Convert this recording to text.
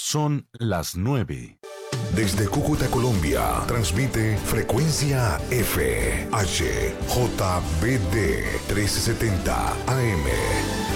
Son las 9. Desde Cúcuta, Colombia, transmite Frecuencia F, HJBD 1370 AM.